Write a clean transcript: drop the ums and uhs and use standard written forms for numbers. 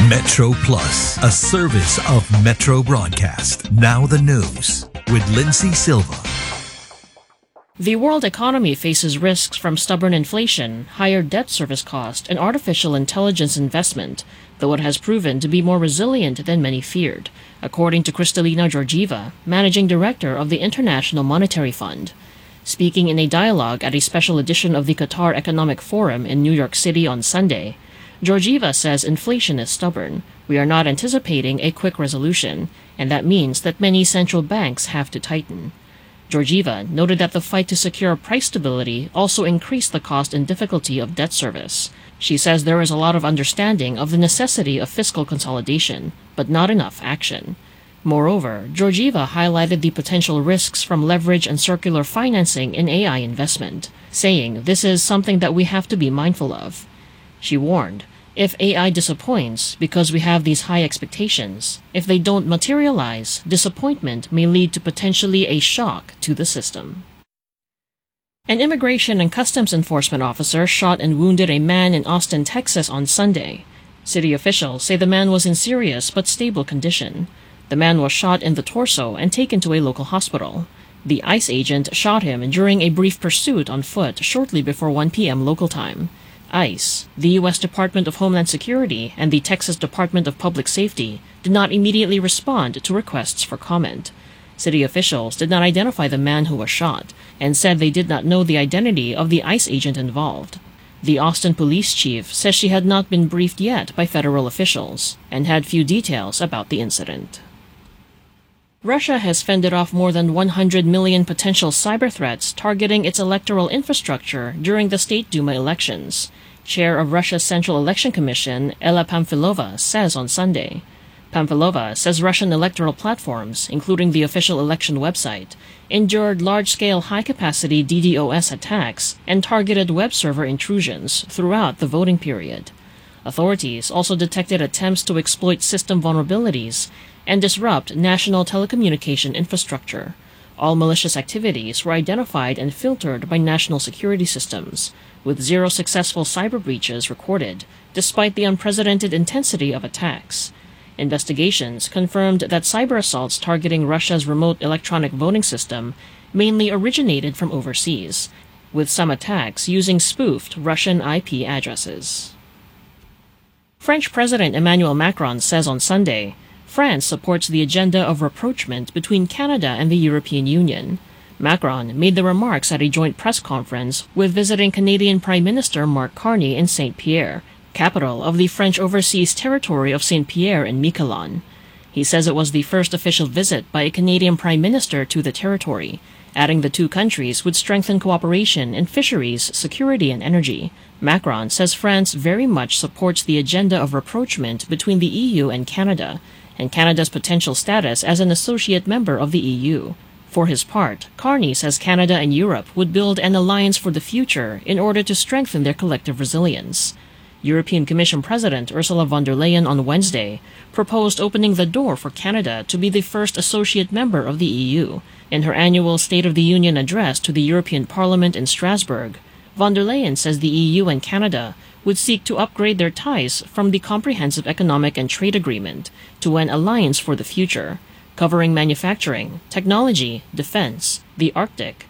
Metro Plus, a service of Metro Broadcast. Now the news with Lindsay Silva. The world economy faces risks from stubborn inflation, higher debt service cost, and artificial intelligence investment, though it has proven to be more resilient than many feared, according to Kristalina Georgieva, Managing Director of the International Monetary Fund. Speaking in a dialogue at a special edition of the Qatar Economic Forum in New York City on Sunday, Georgieva says inflation is stubborn. We are not anticipating a quick resolution, and that means that many central banks have to tighten. Georgieva noted that the fight to secure price stability also increased the cost and difficulty of debt service. She says there is a lot of understanding of the necessity of fiscal consolidation, but not enough action. Moreover, Georgieva highlighted the potential risks from leverage and circular financing in AI investment, saying this is something that we have to be mindful of. She warned, if AI disappoints because we have these high expectations, if they don't materialize, disappointment may lead to potentially a shock to the system. An immigration and customs enforcement officer shot and wounded a man in Austin, Texas on Sunday. City officials say the man was in serious but stable condition. The man was shot in the torso and taken to a local hospital. The ICE agent shot him during a brief pursuit on foot shortly before 1 p.m. local time. ICE, the U.S. Department of Homeland Security, and the Texas Department of Public Safety did not immediately respond to requests for comment. City officials did not identify the man who was shot and said they did not know the identity of the ICE agent involved. The Austin police chief says she had not been briefed yet by federal officials and had few details about the incident. Russia has fended off more than 100 million potential cyber threats targeting its electoral infrastructure during the State Duma elections, Chair of Russia's Central Election Commission, Ella Pamfilova, says on Sunday. Pamfilova says Russian electoral platforms, including the official election website, endured large-scale high-capacity DDoS attacks and targeted web server intrusions throughout the voting period. Authorities also detected attempts to exploit system vulnerabilities and disrupt national telecommunication infrastructure. All malicious activities were identified and filtered by national security systems, with 0 successful cyber breaches recorded, despite the unprecedented intensity of attacks. Investigations confirmed that cyber assaults targeting Russia's remote electronic voting system mainly originated from overseas, with some attacks using spoofed Russian IP addresses. French President Emmanuel Macron says on Sunday, France supports the agenda of rapprochement between Canada and the European Union. Macron made the remarks at a joint press conference with visiting Canadian Prime Minister Mark Carney in Saint-Pierre, capital of the French overseas territory of Saint-Pierre and Miquelon. He says it was the first official visit by a Canadian Prime Minister to the territory, adding the two countries would strengthen cooperation in fisheries, security, and energy. Macron says France very much supports the agenda of rapprochement between the EU and Canada's potential status as an associate member of the EU. For his part, Carney says Canada and Europe would build an alliance for the future in order to strengthen their collective resilience. European Commission President Ursula von der Leyen on Wednesday proposed opening the door for Canada to be the first associate member of the EU. In her annual State of the Union address to the European Parliament in Strasbourg, von der Leyen says the EU and Canada would seek to upgrade their ties from the Comprehensive Economic and Trade Agreement to an alliance for the future, covering manufacturing, technology, defense, the Arctic,